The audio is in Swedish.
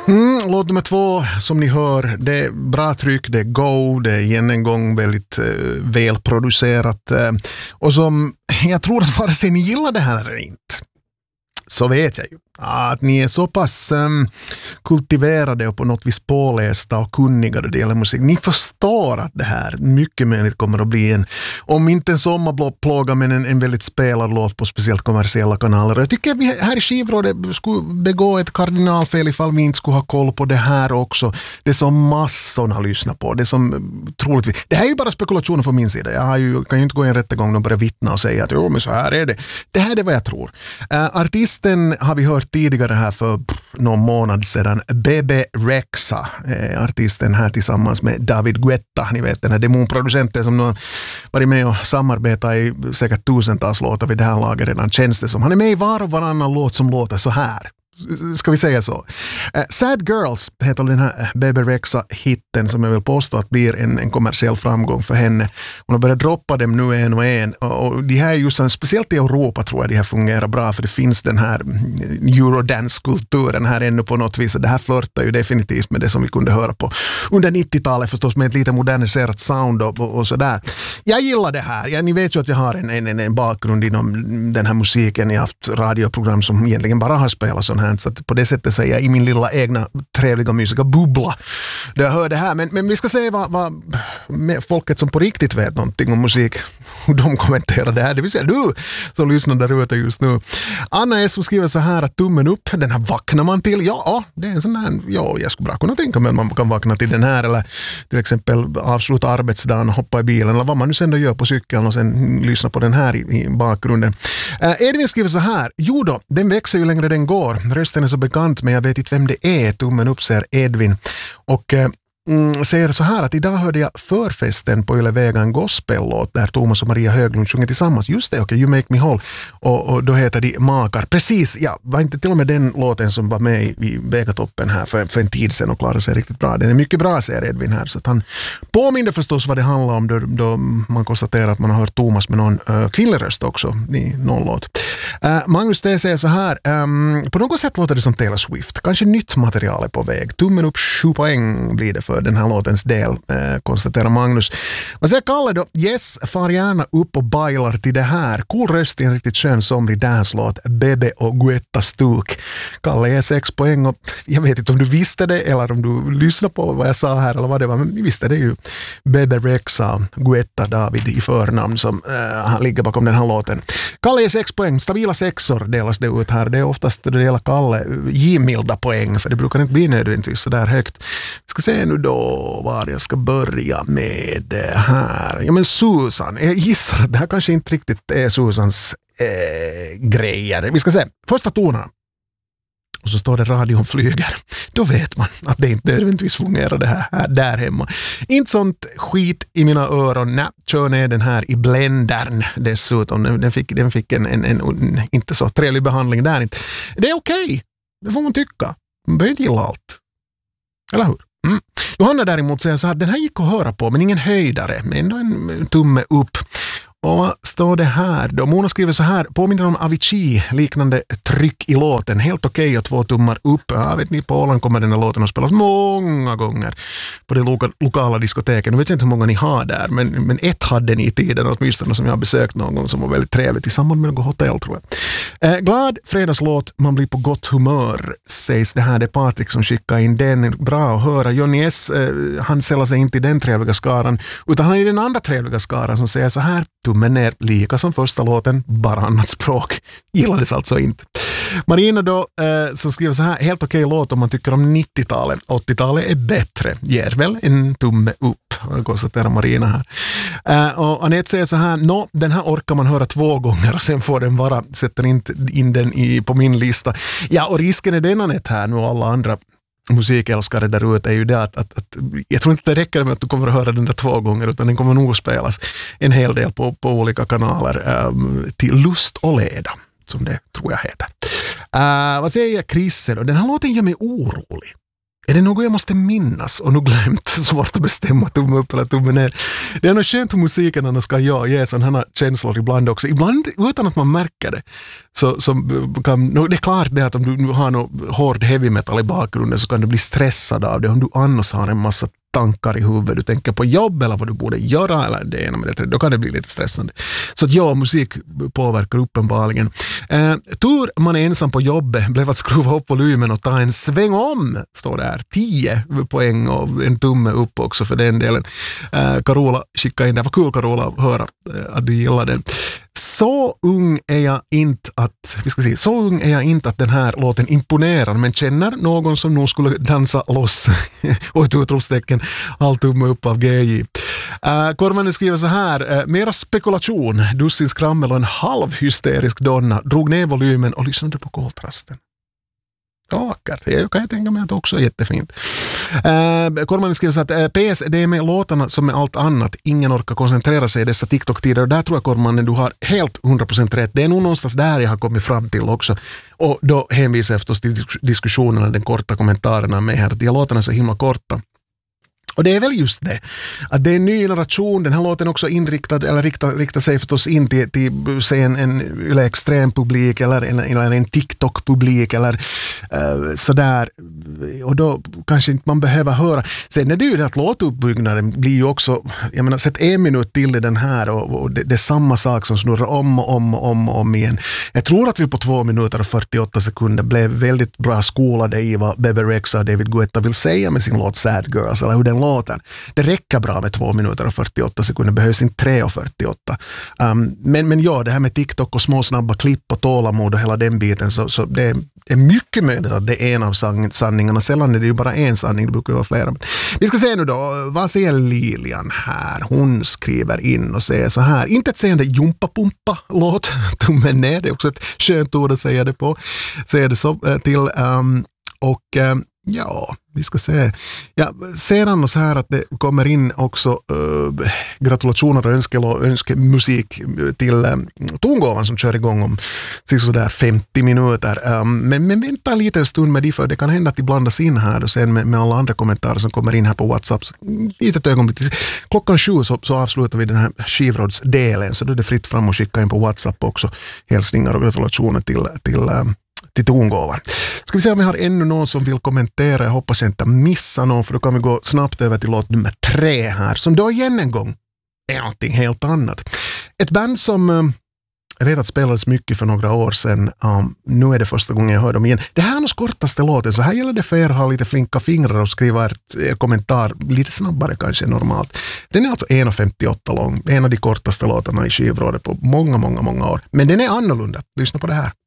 Låt nummer 2, som ni hör, det är bra tryck, det är go, det är igen en gång väldigt välproducerat och som jag tror att vare sig ni gillar det här eller inte, så vet jag ju att ni är så pass kultiverade och på något vis pålästa och kunniga då det gäller musik. Ni förstår att det här mycket möjligt kommer att bli om inte en sommarplåga, men en väldigt spelad låt på speciellt kommersiella kanaler. Jag tycker att vi här i Skivrådet skulle begå ett kardinalfel ifall vi inte skulle ha koll på det här också. Det som massorna lyssnar på. Det som troligtvis. Det här är ju bara spekulationer från min sida. Kan ju inte gå i en rättegång och börja vittna och säga att jo, men så här är det. Det här är vad jag tror. Artisten har vi hört tidigare här för någon månad sedan. Bebe Rexha, artisten här tillsammans med David Guetta. Ni vet den här demonproducenten som nu varit med och samarbetat i säkert tusentals låtar vid det här laget redan, känns det som. Han är med i var och varannan låt som låter så här. Ska vi säga så? Sad Girls heter den här Bebe Rexha-hitten som jag vill påstå att blir en kommersiell framgång för henne. Hon har börjat droppa dem nu en och en. Och de här just speciellt i Europa tror jag de här fungerar bra, för det finns den här eurodance-kulturen här ännu på något vis. Det här flörtar ju definitivt med det som vi kunde höra på under 90-talet förstås, med ett lite moderniserat sound och sådär. Jag gillar det här. Ni vet ju att jag har en bakgrund inom den här musiken. Jag har haft radioprogram som egentligen bara har spelat sån här. Så att på det sättet så är jag i min lilla egna trevliga musiska bubbla där jag hör det här. Men vi ska se vad folket som på riktigt vet någonting om musik, hur de kommenterar det här. Det vill säga du som lyssnar där ute just nu. Anna S. skriver så här att tummen upp, den här vaknar man till. Ja, det är en sån här, jag skulle bra kunna tänka mig att man kan vakna till den här, eller till exempel avsluta arbetsdagen och hoppa i bilen eller vad man nu sen då gör på cykeln och sen lyssna på den här i bakgrunden. Edvin skriver så här: jo då, den växer ju längre den går. Rösten är så bekant, men jag vet inte vem det är. Tummen upp, säger Edvin. Och säger så här att idag hörde jag förfesten på Yle Vega en gospellåt där Thomas och Maria Höglund sjunger tillsammans. Just det, okej, You Make Me Whole. Och då heter de Makar. Precis, ja, var inte till och med den låten som var med i Vegatoppen här för en tid sedan och klarade sig riktigt bra. Den är mycket bra, säger Edvin här. Så att han påminner förstås vad det handlar om då man konstaterar att man har hört Thomas med någon kvinnlig röst också i någon låt. Magnus T säger så här: på något sätt låter det som Taylor Swift. Kanske nytt material är på väg. Tummen upp, 7 poäng blir det för den här låtens del, konstaterar Magnus. Vad säger Kalle då? Yes, far gärna upp och bailar till det här. Cool röst i en riktigt skön somrig danslåt. Bebe och Guetta stuk. Kalle är 6 poäng och jag vet inte om du visste det eller om du lyssnade på vad jag sa här eller vad det var, men vi visste det ju. Bebe Rexha, Guetta David i förnamn som ligger bakom den här låten. Kalle är 6 poäng. Stabila 6or delas det ut här. Det är oftast det gäller Kalle givmilda poäng, för det brukar inte bli nödvändigtvis så där högt. Ska se nu då var jag ska börja med det här. Ja, men Susan, jag gissar att det här kanske inte riktigt är Susans grejer. Vi ska se, första tonerna. Och så står det radion flyger. Då vet man att det inte nödvändigtvis fungerar det här där hemma. Inte sånt skit i mina öron. Nej, kör ner den här i bländern dessutom. Den fick en inte så trevlig behandling där. Inte. Det är okej. Det får man tycka. Man behöver inte gilla allt. Eller hur? Johanna däremot säger så här: den här gick att höra på men ingen höjdare, men ändå en tumme upp. Och vad står det här då? Mona skriver så här: påminner om Avicii, liknande tryck i låten. Helt okej och 2 tummar upp. Ja, vet ni, på Åland kommer den här låten att spelas många gånger på det lokala diskoteken. Jag vet inte hur många ni har där, men ett hade ni i tiden åtminstone som jag har besökt någon gång som var väldigt trevligt i samband med något hotell tror jag. Glad fredagslåt, man blir på gott humör, sägs det här. Det är Patrik som skickar in den. Bra att höra. Johnny S, han säljer sig inte i den trevliga skaran, utan han är i den andra trevliga skaran som säger så här: tummen ner, lika som första låten, bara annat språk. Gillades alltså inte. Marina då som skriver så här: helt okej låt om man tycker om 90-talet. 80-talet är bättre. Ger väl en tumme upp, konstaterar Marina här. Och Anette säger så här: den här orkar man höra 2 gånger och sen får den vara, sätter inte in den på min lista. Ja, och risken är den, Anette, här nu och alla andra musikälskare där ute är ju det att jag tror inte det räcker med att du kommer att höra den där 2 gånger, utan den kommer nog spelas en hel del på olika kanaler till lust och leda, som det tror jag heter. Vad säger Chrisse då? Den här låten gör mig orolig. Är det något jag måste minnas och nog glömt? Svårt att bestämma tumme upp eller tumme ner. Det är nog skönt hur musiken annars ska ge sådana här känslor ibland också. Ibland utan att man märker det. Så kan, det är klart det att om du har någon hård heavy metal i bakgrunden så kan du bli stressad av det. Om du annars har en massa tankar i huvudet, du tänker på jobb eller vad du borde göra eller det ena med det, då kan det bli lite stressande. Så att ja, musik påverkar uppenbarligen. Tur man är ensam på jobbet blev att skruva upp volymen och ta en sväng om, står det här. 10 poäng och en tumme upp också för den delen. Carola skickade in, det var kul Carola att höra att du gillar den. Så ung är jag inte att den här låten imponerar, men känner någon som nog skulle dansa loss och ett utropstecken, allt tumme upp av GJ. Kormanen skriver så här, mera spekulation, dussin skrammel och en halv hysterisk donna, drog ner volymen och lyssnade på koltrasten. Vackert, det kan jag tänka mig att det också är jättefint. Kormanen skriver så att PS, det är med låtarna som med allt annat, ingen orkar koncentrera sig i dessa TikTok-tider, och där tror jag Kormanen du har helt 100% rätt. Det är nog någonstans där jag har kommit fram till också, och då hänvisar jag förstås till diskussionerna, den korta kommentarerna med här, de låtarna är så himla korta. Och det är väl just det, att det är en ny generation, den här låten också riktar sig förstås in till säg en extrem publik eller en TikTok-publik eller sådär, och då kanske inte man behöver höra. Sen är det ju det att låtuppbyggnaden blir ju också, jag menar, sätt 1 minut till i den här och det är samma sak som snurrar om igen. Jag tror att vi på 2 minuter och 48 sekunder blev väldigt bra skolade i vad Bebe Rexha och David Guetta vill säga med sin låt Sad Girls, eller hur den låten. Det räcker bra med 2 minuter och 48 sekunder, behövs inte 3:48. Men ja, det här med TikTok och små snabba klipp och tålamod och hela den biten, så det är mycket möjligt att det är en av sanningarna. Sällan är det ju bara en sanning, det brukar vara flera. Vi ska se nu då, vad säger Lilian här? Hon skriver in och säger så här, inte ett sägande jumpa-pumpa låt, tummen ner, det är också ett skönt ord att säga det på. Säger det så till ja, vi ska se. Ja, sedan så här att det kommer in också gratulationer och önskemusik till tongåvan som kör igång om sådär 50 minuter. Men vänta en liten stund med det, för det kan hända att de blandas in här och sen med alla andra kommentarer som kommer in här på WhatsApp. Litet ögonblick. 7:00 så avslutar vi den här skivrådsdelen, så då är det fritt fram och skicka in på WhatsApp också hälsningar och gratulationer till tongåvan. Ska vi se om vi har ännu någon som vill kommentera. Jag hoppas jag inte missar någon, för då kan vi gå snabbt över till låt nummer 3 här, som då igen en gång är någonting helt annat. Ett band som jag vet att spelades mycket för några år sedan. Nu är det första gången jag hör dem igen. Det här är nog kortaste låten, så här gäller det för er att ha lite flinka fingrar och skriva ett kommentar lite snabbare kanske normalt. Den är alltså 1:58 lång. En av de kortaste låtarna i skivrådet på många år. Men den är annorlunda. Lyssna på det här.